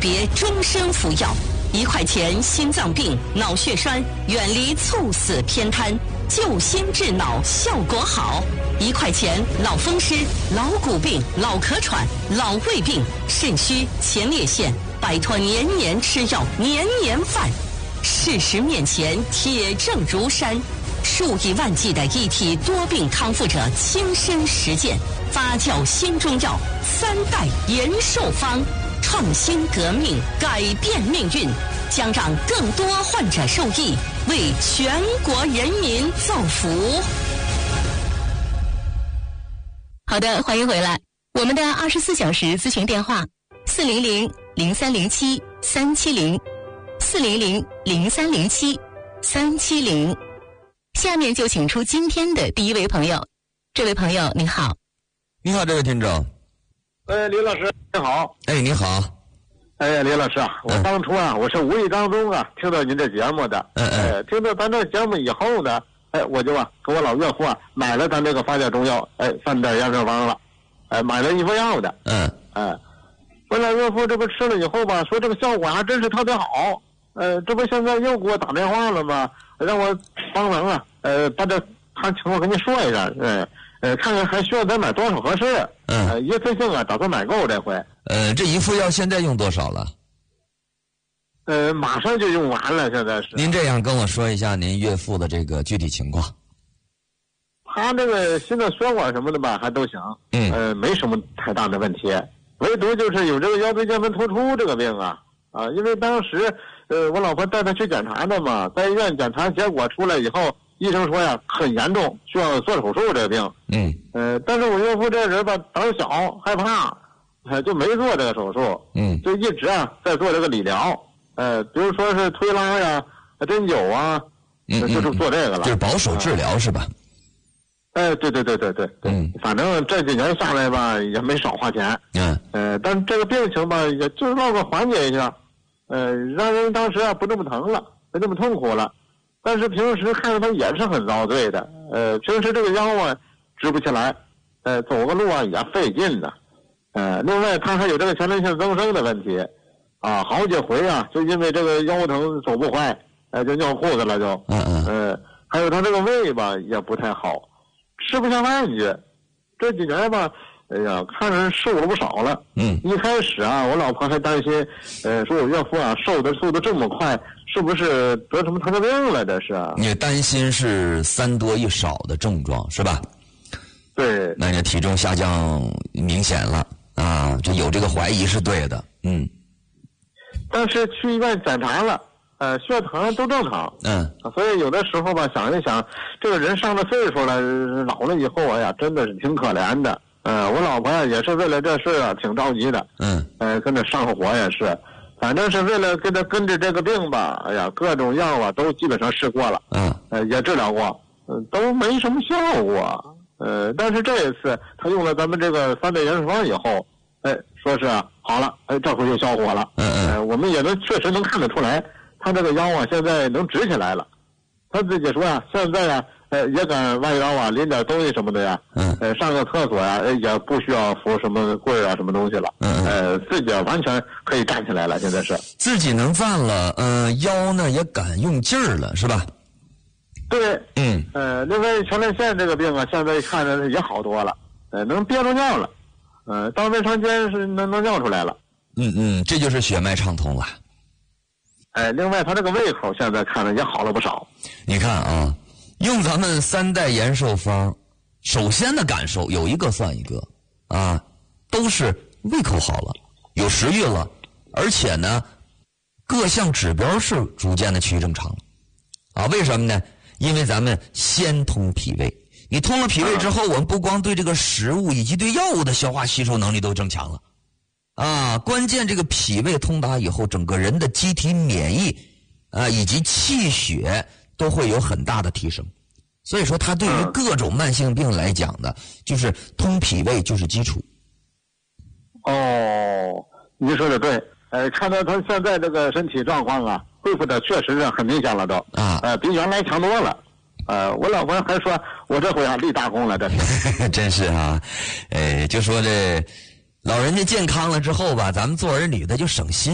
别终身服药。1块钱心脏病、脑血栓，远离猝死偏瘫，救心治脑效果好。1块钱老风湿、老骨病、老咳喘、老胃病、肾虚、前列腺，摆脱年年吃药、年年犯。事实面前，铁证如山，数以万计的一体多病康复者亲身实践，发酵新中药3代延寿方。创新革命，改变命运，将让更多患者受益，为全国人民造福。 好的，欢迎回来。我们的24小时咨询电话400-0307-370，400-0307-370。下面就请出今天的第一位朋友。这位朋友您好。 你好，这位听众。 李老师你好。 你好。 李老师啊，我当初啊，我是无意当中啊听到您这节目的，听到咱这节目以后呢，我就给我老岳父买了咱这个发酵中药3代延寿方了，买了1副药的，我老岳父这不吃了以后吧，说这个效果还真是特别好，这不现在又给我打电话了吗？让我帮忙把这他情况跟您说一下，看看还需要咱买多少合适，一次性打算买够这回。 这1副药现在用多少了？ 马上就用完了，现在是。 您这样跟我说一下您岳父的这个具体情况。 他这个心脏血管什么的吧还都行，没什么太大的问题，唯独就是有这个腰椎间盘突出这个病因为当时我老婆带他去检查的嘛，在医院检查结果出来以后，医生说呀很严重，需要做手术这个病。但是我岳父这人吧胆小害怕，就没做这个手术。就一直在做这个理疗，比如说是推拉呀、针灸就是做这个了。 就是保守治疗是吧？ 对，反正这几年下来吧也没少花钱。但这个病情吧也就是落个缓解一下，让人当时不这么疼了，没这么痛苦了。但是平时看着他也是很遭罪的，平时这个腰直不起来，走个路也费劲的，另外他还有这个前列腺增生的问题，好几回就因为这个腰疼走不快，就尿裤子了就，还有他这个胃吧也不太好，吃不下饭去，这几年吧，看着瘦了不少了。一开始我老婆还担心，说我岳父瘦的速度这么快，是不是得什么糖尿病了？这是你担心是3多1少的症状是吧？ 对， 那你体重下降明显了这有这个怀疑是对的。 但是去医院检查了，血糖都正常。所以有的时候吧，想一想，这个人上了岁数了，老了以后真的是挺可怜的。我老婆也是为了这事挺着急的。跟着上火也是，反正是为了跟着这个病吧，各种药都基本上试过了。也治疗过，都没什么效果。但是这一次他用了咱们这个3代延寿方以后，说是好了，这回就消火了。我们也确实能看得出来，他这个腰现在能直起来了。他自己说现在也敢弯腰拎点东西什么的上个厕所也不需要扶什么柜什么东西了。自己完全可以站起来了，现在是自己能站了，腰呢也敢用劲儿了，是吧？ 对，另外前列腺这个病现在看着也好多了，能憋住尿了，到胃肠间是能尿出来了。 这就是血脉畅通了。 另外他这个胃口现在看着也好了不少。 你看用咱们3代延寿方，首先的感受有一个算一个都是胃口好了，有食欲了，而且呢各项指标是逐渐的趋于正常了为什么呢？因为咱们先通脾胃，你通了脾胃之后，我们不光对这个食物以及对药物的消化吸收能力都增强了关键这个脾胃通达以后，整个人的机体免疫以及气血都会有很大的提升。所以说它对于各种慢性病来讲的，就是通脾胃就是基础。 您说的对，看到他现在这个身体状况恢复的确实是很明显了都比原来强多了。我老婆还说我这回立大功了，这是真是就说这老人家健康了之后吧，咱们做儿女的就省心。